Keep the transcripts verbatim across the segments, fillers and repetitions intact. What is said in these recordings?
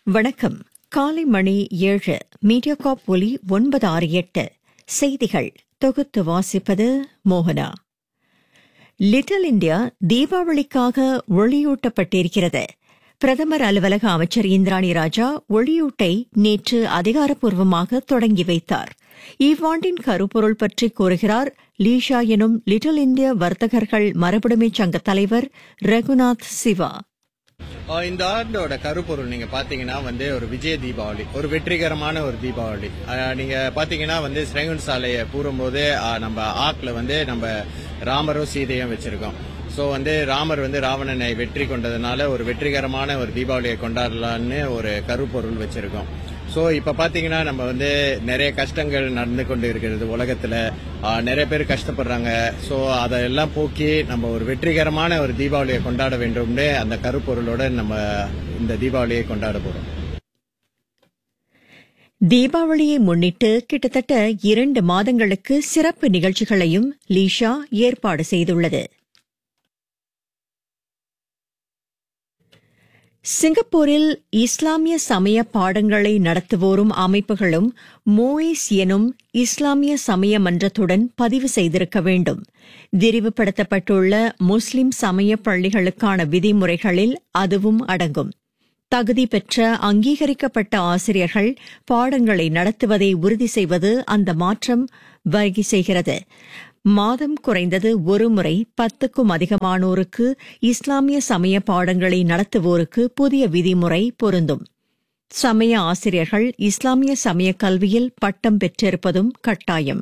வணக்கம். காலை மணி ஏழு. மீடியாகாப் ஒலி ஒன்பது ஆறு எட்டு. செய்திகள் தொகுத்து வாசிப்பது மோகனா. Little India தீபாவளிக்காக ஒளியூட்டப்பட்டிருக்கிறது. பிரதமர் அலுவலக அமைச்சர் இந்திராணி ராஜா ஒளியூட்டை நேற்று அதிகாரப்பூர்வமாக தொடங்கி வைத்தார். இவ்வாண்டின் கருப்பொருள் பற்றி கூறுகிறார் லீஷா எனும் லிட்டில் இந்தியா வர்த்தகர்கள் மரபுடைமை சங்க தலைவர் ரகுநாத் சிவா. இந்த ஆண்டோட கருப்பொருள் நீங்க பாத்தீங்கன்னா வந்து ஒரு விஜய தீபாவளி, ஒரு வெற்றிகரமான ஒரு தீபாவளி. நீங்க பாத்தீங்கன்னா வந்து ஸ்ரேங்குன் சாலையை கூறும்போது நம்ம ஆக்ல வந்து நம்ம ராமரும் சீதையும் வச்சிருக்கோம். ஸோ வந்து ராமர் வந்து ராவணனை வெற்றி கொண்டதுனால ஒரு வெற்றிகரமான ஒரு தீபாவளியை கொண்டாடலான்னு ஒரு கருப்பொருள் வச்சிருக்கோம். ஸோ இப்ப பாத்தீங்கன்னா நம்ம வந்து நிறைய கஷ்டங்கள் நடந்து கொண்டு இருக்கிறது உலகத்துல, நிறைய பேர் கஷ்டப்படுறாங்க. ஸோ அதெல்லாம் போக்கி நம்ம ஒரு வெற்றிகரமான ஒரு தீபாவளியை கொண்டாட வேண்டும்னு அந்த கருப்பொருளோட நம்ம இந்த தீபாவளியை கொண்டாட போறோம். தீபாவளியை முன்னிட்டு கிட்டத்தட்ட இரண்டு மாதங்களுக்கு சிறப்பு நிகழ்ச்சிகளையும் லீஷா ஏற்பாடு செய்துள்ளது. சிங்கப்பூரில் இஸ்லாமிய சமய பாடங்களை நடத்துவோரும் அமைப்புகளும் மோயிஸ் எனும் இஸ்லாமிய சமய மன்றத்துடன் பதிவு செய்திருக்க வேண்டும். விரிவுபடுத்தப்பட்டுள்ள முஸ்லிம் சமய பள்ளிகளுக்கான விதிமுறைகளில் அதுவும் அடங்கும். தகுதி பெற்ற அங்கீகரிக்கப்பட்ட ஆசிரியர்கள் பாடங்களை நடத்துவதை உறுதி செய்வது அந்த மாற்றம் வகை செய்கிறது. மாதம் குறைந்தது ஒருமுறை பத்துக்கும் அதிகமானோருக்கு இஸ்லாமிய சமய பாடங்களை நடத்துவோருக்கு புதிய விதிமுறை பொருந்தும். சமய ஆசிரியர்கள் இஸ்லாமிய சமய கல்வியில் பட்டம் பெற்றிருப்பதும் கட்டாயம்.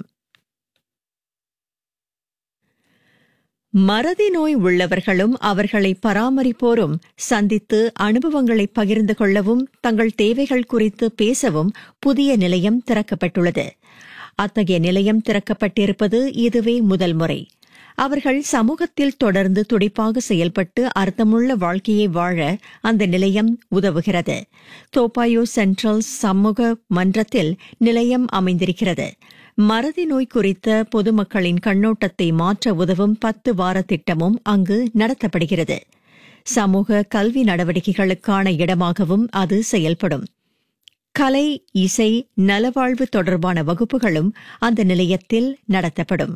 மறதி நோய் உள்ளவர்களும் அவர்களை பராமரிப்போரும் சந்தித்து அனுபவங்களை பகிர்ந்து கொள்ளவும் தங்கள் தேவைகள் குறித்து பேசவும் புதிய நிலையம் திறக்கப்பட்டுள்ளது. அத்தகைய நிலையம் திறக்கப்பட்டிருப்பது இதுவே முதல் முறை. அவர்கள் சமூகத்தில் தொடர்ந்து துடிப்பாக செயல்பட்டு அர்த்தமுள்ள வாழ்க்கையை வாழ அந்த நிலையம் உதவுகிறது. தோப்பாயோ சென்ட்ரல் சமூக மன்றத்தில் நிலையம் அமைந்திருக்கிறது. மறதி நோய் குறித்த பொதுமக்களின் கண்ணோட்டத்தை மாற்ற உதவும் பத்து வார திட்டமும் அங்கு நடத்தப்படுகிறது. சமூக கல்வி நடவடிக்கைகளுக்கான இடமாகவும் அது செயல்படும். கலை, இசை, நலவாழ்வு தொடர்பான வகுப்புகளும் அந்த நிலையத்தில் நடத்தப்படும்.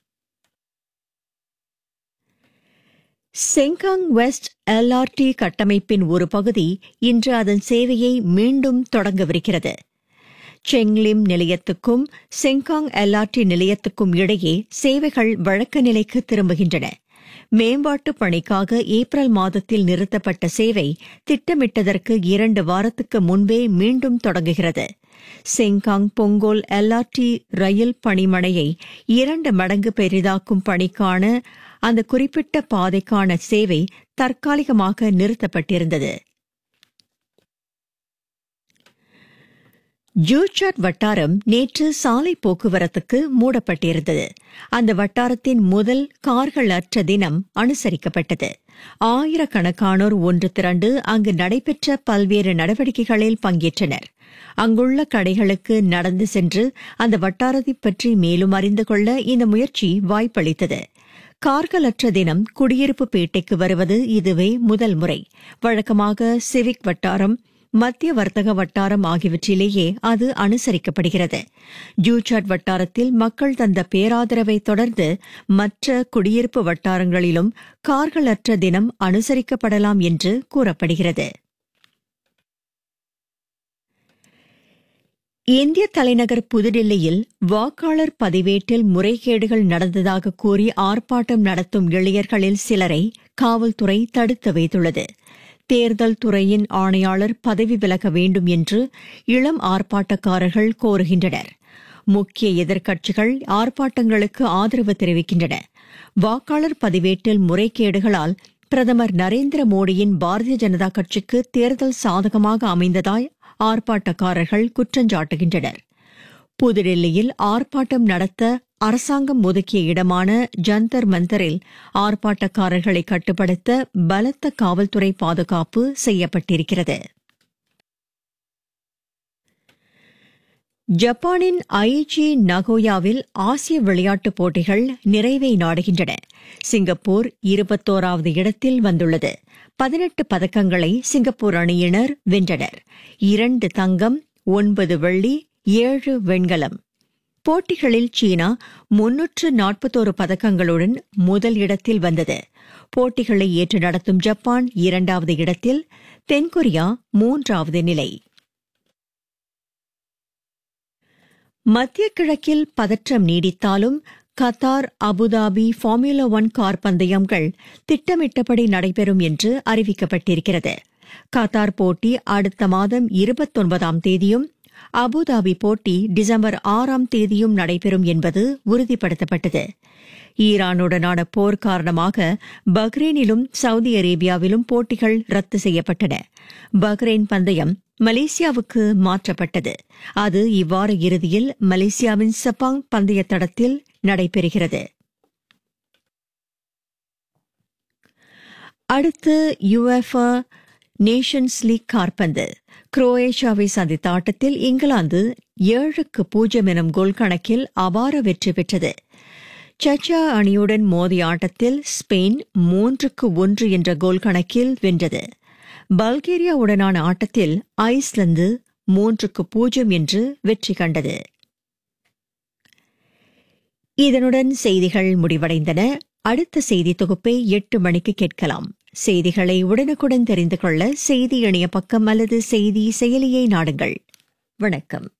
செங்காங் வெஸ்ட் எல்ஆர்டி கட்டமைப்பின் ஒரு பகுதி இன்று அதன் சேவையை மீண்டும் தொடங்கவிருக்கிறது. செங்லிம் நிலையத்துக்கும் செங்காங் எல்ஆர்டி நிலையத்துக்கும் இடையே சேவைகள் வழக்க நிலைக்கு திரும்புகின்றன. மேம்பாட்டு பணிக்காக ஏப்ரல் மாதத்தில் நிறுத்தப்பட்ட சேவை திட்டமிட்டதற்கு இரண்டு வாரத்துக்கு முன்பே மீண்டும் தொடங்குகிறது. செங்காங் பொங்கோல் எல்ஆர்டி ரயில் பணிமனையை இரண்டு மடங்கு பெரிதாக்கும் பணிக்கான அந்த குறிப்பிட்ட பாதைக்கான சேவை தற்காலிகமாக நிறுத்தப்பட்டிருந்தது. ஜூச்சாட் வட்டாரம் நேற்று சாலை போக்குவரத்துக்கு மூடப்பட்டிருந்தது. அந்த வட்டாரத்தின் முதல் கார்கள் அற்ற தினம் அனுசரிக்கப்பட்டது. ஆயிரக்கணக்கானோர் ஒன்று திரண்டு அங்கு நடைபெற்ற பல்வேறு நடவடிக்கைகளில் பங்கேற்றனர். அங்குள்ள கடைகளுக்கு நடந்து சென்று அந்த வட்டாரத்தை பற்றி மேலும் அறிந்து கொள்ள இந்த முயற்சி வாய்ப்பளித்தது. கார்களற்ற தினம் குடியிருப்பு பேட்டைக்கு வருவது இதுவே முதல் முறை. வழக்கமாக சிவிக் வட்டாரம், மத்திய வர்த்தக வட்டாரம் ஆகியவற்றிலேயே அது அனுசரிக்கப்படுகிறது. ஜூச்சாட் வட்டாரத்தில் மக்கள் தந்த பேராதரவை தொடர்ந்து மற்ற குடியிருப்பு வட்டாரங்களிலும் கார்களற்ற தினம் அனுசரிக்கப்படலாம் என்று கூறப்படுகிறது. இந்திய தலைநகர் புதுடில்லியில் வாக்காளர் பதிவேட்டில் முறைகேடுகள் நடந்ததாக கூறி ஆர்ப்பாட்டம் நடத்தும் இளைஞர்களில் சிலரை காவல்துறை தடுத்து வைத்துள்ளது. தேர்தல் துறையின் ஆணையாளர் பதவி விலக வேண்டும் என்று இளம் ஆர்ப்பாட்டக்காரர்கள் கோருகின்றனர். முக்கிய எதிர்க்கட்சிகள் ஆர்ப்பாட்டங்களுக்கு ஆதரவு தெரிவிக்கின்றன. வாக்காளர் பதிவேட்டில் முறைகேடுகளால் பிரதமர் நரேந்திர மோடியின் பாரதிய ஜனதா கட்சிக்கு தேர்தல் சாதகமாக அமைந்ததாய் ஆர்ப்பாட்டக்காரர்கள் குற்றஞ்சாட்டுகின்றனர். புதுடில்லியில் ஆர்ப்பாட்டம் நடத்த அரசாங்கம் ஒதுக்கிய இடமான ஜந்தர் மந்தரில் ஆர்ப்பாட்டக்காரர்களை கட்டுப்படுத்த பலத்த காவல்துறை பாதுகாப்பு செய்யப்பட்டிருக்கிறது. ஜப்பானின் ஐஜி நகோயாவில் ஆசிய விளையாட்டுப் போட்டிகள் நிறைவை நாடுகின்றன. சிங்கப்பூர் இருபத்தோராவது இடத்தில் வந்துள்ளது. பதினெட்டு பதக்கங்களை சிங்கப்பூர் அணியினர் வென்றனர். இரண்டு தங்கம், ஒன்பது வெள்ளி, ஏழு வெண்கலம். போட்டிகளில் சீனா முன்னூற்று நாற்பத்தோரு பதக்கங்களுடன் முதல் இடத்தில் வந்தது. போட்டிகளை ஏற்று நடத்தும் ஜப்பான் இரண்டாவது இடத்தில், தென்கொரியா மூன்றாவது நிலை. மத்திய கிழக்கில் பதற்றம் நீடித்தாலும் Qatar, Abu Dhabi formula one car பந்தயங்கள் திட்டமிட்டபடி நடைபெறும் என்று அறிவிக்கப்பட்டிருக்கிறது. கத்தார் போட்டி அடுத்த மாதம் இருபத்தொன்பதாம் தேதியும், அபுதாபி போட்டி டிசம்பர் ஆறாம் தேதியும் நடைபெறும் என்பது உறுதிப்படுத்தப்பட்டது. ஈரானுடனான போர் காரணமாக பஹ்ரைனிலும் சவுதி அரேபியாவிலும் போட்டிகள் ரத்து செய்யப்பட்டன. பஹ்ரைன் பந்தயம் மலேசியாவுக்கு மாற்றப்பட்டது. அது இவ்வார இறுதியில் மலேசியாவின் செபாங் பந்தய தடத்தில் நடைபெறுகிறது. அடுத்து யுஎஃபா நேஷன்ஸ் லீக் காற்பந்து. குரோவேஷியாவை சந்தித்த ஆட்டத்தில் இங்கிலாந்து ஏழுக்கு பூஜ்ஜியம் எனும் கோல் கணக்கில் அபார வெற்றி பெற்றது. சச்சா அணியுடன் மோதிய ஆட்டத்தில் ஸ்பெயின் மூன்றுக்கு ஒன்று என்ற கோல் கணக்கில் வென்றது. பல்கேரியாவுடனான ஆட்டத்தில் ஐஸ்லாந்து மூன்றுக்கு பூஜ்ஜியம் என்று வெற்றி கண்டது. இதனுடன் செய்திகள் முடிவடைந்தன. அடுத்த செய்தி தொகுப்பை எட்டு மணிக்கு கேட்கலாம். செய்திகளை உடனுக்குடன் தெரிந்து கொள்ள செய்தி இணைய பக்கம் அல்லது செய்தி செயலியை நாடுங்கள். வணக்கம்.